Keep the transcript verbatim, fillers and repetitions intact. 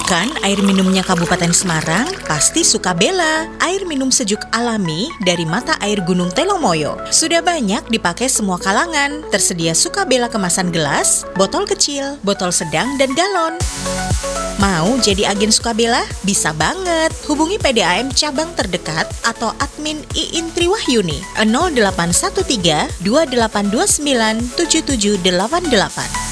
bukan air minumnya Kabupaten Semarang? Pasti Sukabela, air minum sejuk alami dari mata air Gunung Telomoyo. Sudah banyak dipakai semua kalangan. Tersedia Sukabela kemasan gelas, botol kecil, botol sedang, dan galon. Mau jadi agen Sukabela? Bisa banget. Hubungi P D A M cabang terdekat atau admin Iin Triwahyuni nol delapan satu tiga dua delapan dua sembilan tujuh tujuh delapan delapan.